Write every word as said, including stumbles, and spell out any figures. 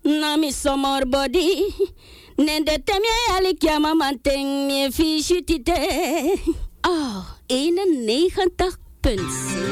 Nami somor body. Nende temje alikia mamanteng me fichutite. Oh, eenennegentig punt.